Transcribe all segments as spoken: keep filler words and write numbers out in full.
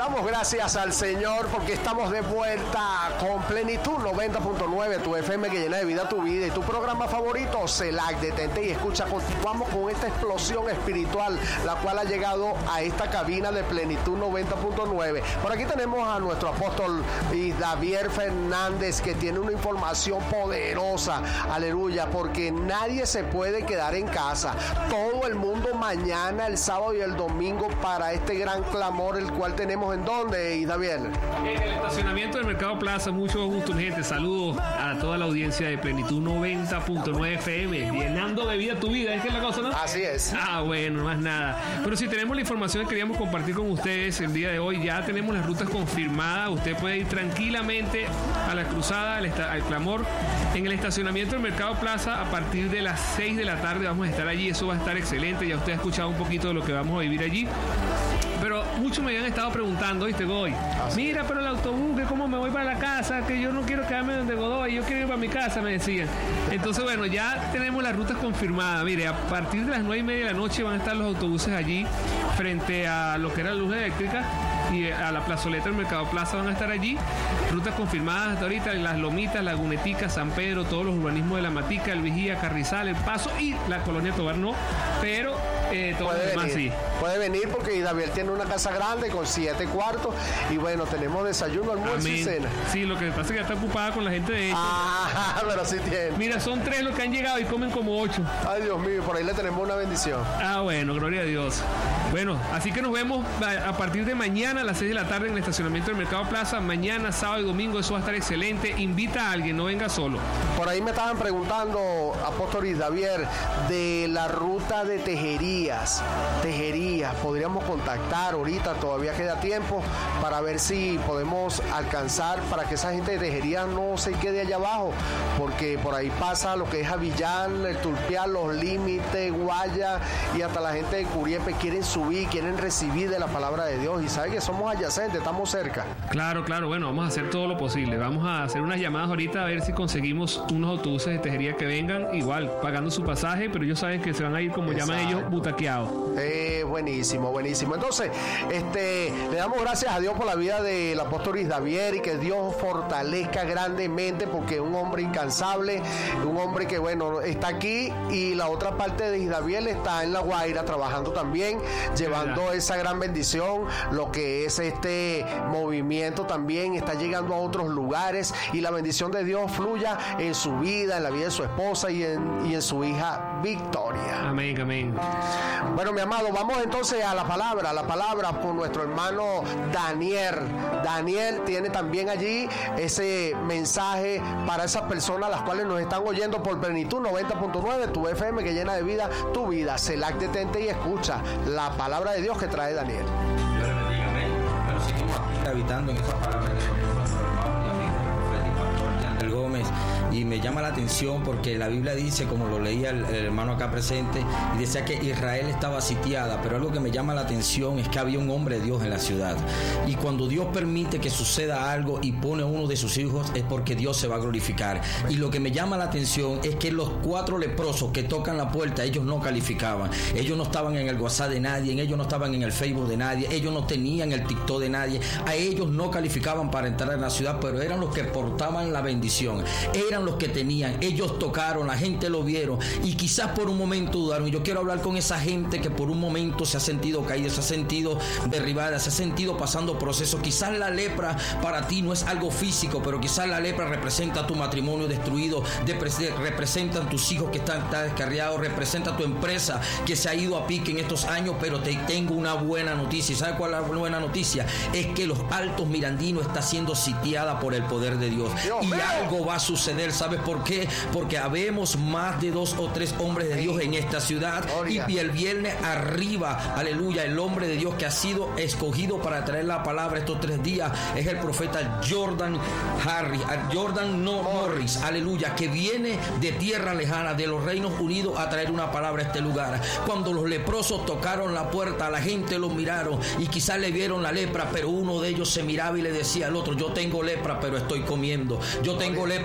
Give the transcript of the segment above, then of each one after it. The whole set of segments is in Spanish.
damos gracias al Señor porque estamos de vuelta con Plenitud noventa punto nueve, tu F M que llena de vida tu vida y tu programa favorito, CELAC. Detente y escucha. Continuamos con esta explosión espiritual, la cual ha llegado a esta cabina de Plenitud noventa punto nueve. Por aquí tenemos a nuestro apóstol Davier Fernández, que tiene una información poderosa, aleluya, porque nadie se puede quedar en casa. Todo el mundo mañana, el sábado y el domingo para este gran clamor, el cual tenemos en dónde, Davier. En el estacionamiento del Mercado Plaza. Mucho gusto, mi gente. Saludos a toda la audiencia de Plenitud noventa punto nueve F M, llenando de vida tu vida. ¿Es que es la cosa, no? Así es. Ah, bueno, más nada. Pero si tenemos la información que queríamos compartir con ustedes el día de hoy, ya tenemos las rutas confirmadas. Usted puede ir tranquilamente a la cruzada, al, esta- al clamor, en el estacionamiento del Mercado Plaza. A partir de las seis de la tarde vamos a estar allí. Eso va a estar excelente. Ya usted ha escuchado un poquito de lo que vamos a vivir allí. Pero muchos me habían estado preguntando, ¿viste, Godoy? Mira, pero el autobús, que cómo me voy para la casa, que yo no quiero quedarme donde Godoy, yo quiero ir para mi casa, me decían. Entonces, bueno, ya tenemos las rutas confirmadas. Mire, a partir de las nueve y media de la noche van a estar los autobuses allí, frente a lo que era Luz Eléctrica, y a la plazoleta del Mercado Plaza van a estar allí. Rutas confirmadas hasta ahorita en Las Lomitas, Lagunetica, San Pedro, todos los urbanismos de La Matica, El Vigía, Carrizal, El Paso y la Colonia Tobar no, pero eh, todo lo Puede demás venir, sí. puede venir porque Davier tiene una casa grande con siete cuartos y bueno, tenemos desayuno, almuerzo y Amén. cena. Sí, lo que pasa es que ya está ocupada con la gente de hecho. Ah, pero sí tiene. Mira, son tres los que han llegado y comen como ocho. Ay, Dios mío, por ahí le tenemos una bendición. Ah, bueno, gloria a Dios. Bueno, así que nos vemos a, a partir de mañana a las seis de la tarde en el estacionamiento del Mercado Plaza. Mañana, sábado y domingo, eso va a estar excelente. Invita a alguien, no venga solo. Por ahí me estaban preguntando, apóstol Davier, de la ruta de Tejerías. Tejerías, podríamos contactar ahorita, todavía queda tiempo para ver si podemos alcanzar para que esa gente de Tejerías no se quede allá abajo, porque por ahí pasa lo que es Avillán, el Tulpián, Los Límites, Guaya y hasta la gente de Curiepe quieren subir, quieren recibir de la palabra de Dios y saben que somos adyacentes, estamos cerca. Claro, claro, bueno, vamos a hacer todo lo posible. Vamos a hacer unas llamadas ahorita a ver si conseguimos unos autobuses de Tejería que vengan, igual, pagando su pasaje, pero ellos saben que se van a ir, como Exacto. llaman ellos, butaqueados. Eh, buenísimo, buenísimo. Entonces, este, le damos gracias a Dios por la vida del apóstol Davier y que Dios fortalezca grandemente porque es un hombre incansable, un hombre que, bueno, está aquí y la otra parte de Davier está en La Guaira trabajando también, llevando ¿verdad? Esa gran bendición, lo que es este movimiento también está llegando a otros lugares y la bendición de Dios fluya en su vida, en la vida de su esposa y en, y en su hija Victoria. Amén, amén. Bueno, mi amado, vamos entonces a la palabra, a la palabra con nuestro hermano Daniel. Daniel tiene también allí ese mensaje para esas personas las cuales nos están oyendo por Plenitud noventa punto nueve, tu F M que llena de vida tu vida. CELAC, detente y escucha la palabra de Dios que trae Daniel. Dios le bendiga, amén. Pero seguimos aquí habitando en esa palabra que son nuestros hermanos y amigos, el profeta y pastor Yandel Gómez. Y me llama la atención porque la Biblia dice, como lo leía el, el hermano acá presente, y decía que Israel estaba sitiada, pero algo que me llama la atención es que había un hombre de Dios en la ciudad. Y cuando Dios permite que suceda algo y pone a uno de sus hijos, es porque Dios se va a glorificar. Y lo que me llama la atención es que los cuatro leprosos que tocan la puerta, ellos no calificaban. Ellos no estaban en el WhatsApp de nadie, ellos no estaban en el Facebook de nadie, ellos no tenían el TikTok de nadie. A ellos no calificaban para entrar en la ciudad, pero eran los que portaban la bendición. Eran los que tenían, ellos tocaron, la gente lo vieron y quizás por un momento dudaron. Y yo quiero hablar con esa gente que por un momento se ha sentido caída, se ha sentido derribada, se ha sentido pasando procesos. Quizás la lepra para ti no es algo físico, pero quizás la lepra representa tu matrimonio destruido, representan tus hijos que están, están descarriados, representa tu empresa que se ha ido a pique en estos años, pero te tengo una buena noticia. ¿Sabes cuál es la buena noticia? Es que los Altos Mirandinos está siendo sitiada por el poder de Dios. Dios y mío. Algo va a suceder. ¿Sabes por qué? Porque habemos más de dos o tres hombres de Dios en esta ciudad. Y, y el viernes arriba, aleluya, el hombre de Dios que ha sido escogido para traer la palabra estos tres días es el profeta Jordan Harris, Jordan no Morris, aleluya, que viene de tierra lejana, de los Reinos Unidos, a traer una palabra a este lugar. Cuando los leprosos tocaron la puerta, la gente los miraron y quizás le vieron la lepra, pero uno de ellos se miraba y le decía al otro: yo tengo lepra, pero estoy comiendo. Yo tengo lepra, pero por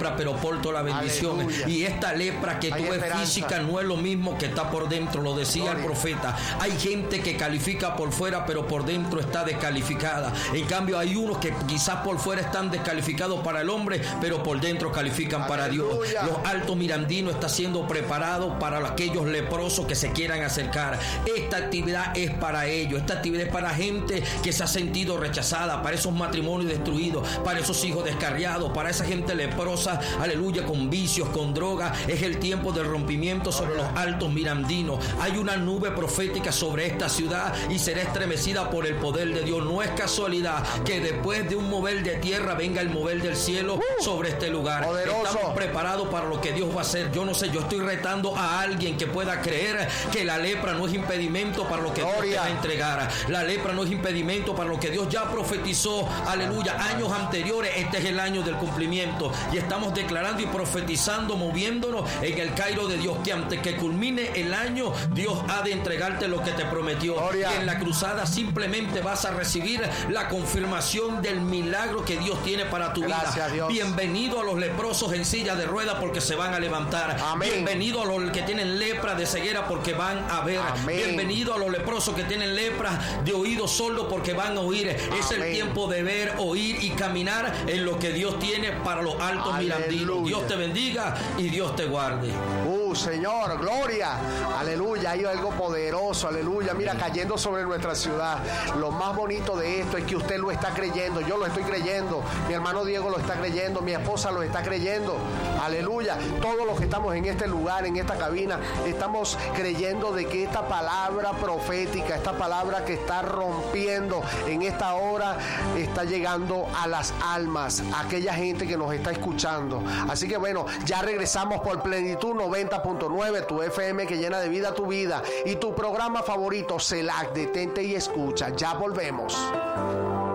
corto la bendición. Aleluya. Y esta lepra que Hay tú ves esperanza. física no es lo mismo que está por dentro, lo decía Gloria. el profeta. Hay gente que califica por fuera, pero por dentro está descalificada. En cambio, hay unos que quizás por fuera están descalificados para el hombre, pero por dentro califican para Dios. Aleluya. Los Altos Mirandinos está siendo preparado para aquellos leprosos que se quieran acercar. Esta actividad es para ellos. Esta actividad es para gente que se ha sentido rechazada, para esos matrimonios destruidos, para esos hijos descarriados, para esa gente leprosa, aleluya, con vicios, con drogas. Es el tiempo del rompimiento sobre los Altos Mirandinos. Hay una nube profética sobre esta ciudad y será estremecida por el poder de Dios. No es casualidad que después de un mover de tierra venga el mover del cielo uh, sobre este lugar. Poderoso. Estamos preparados para lo que Dios va a hacer. Yo no sé, yo estoy retando a alguien que pueda creer que la lepra no es impedimento para lo que Gloria. Dios te va a entregar. La lepra no es impedimento para lo que Dios ya profetizó, aleluya, años anteriores. Este es el año del cumplimiento y estamos declarando y profetizando, moviéndonos en el Cairo de Dios, que antes que culmine el año, Dios ha de entregarte lo que te prometió. Gloria. Y en la cruzada simplemente vas a recibir la confirmación del milagro que Dios tiene para tu Gracias, vida. Dios. Bienvenido a los leprosos en silla de ruedas porque se van a levantar. Amén. Bienvenido a los que tienen lepra de ceguera porque van a ver. Amén. Bienvenido a los leprosos que tienen lepra de oído sordo porque van a oír. Amén. Es el tiempo de ver, oír y caminar en lo que Dios tiene para los Altos Aleluya. Mirandinos. Dios te bendiga y Dios te guarde. Uh, Señor, gloria, aleluya, hay algo poderoso, aleluya, mira, cayendo sobre nuestra ciudad. Lo más bonito de esto es que usted lo está creyendo, yo lo estoy creyendo, mi hermano Diego lo está creyendo, mi esposa lo está creyendo, aleluya. Todos los que estamos en este lugar, en esta cabina, estamos creyendo de que esta palabra profética, esta palabra que está rompiendo en esta hora, está llegando a las almas, a aquella gente que nos está escuchando. Así que bueno, ya regresamos por Plenitud noventa punto nueve, tu F M que llena de vida tu vida, y tu programa favorito, CELAC, detente y escucha. Ya volvemos.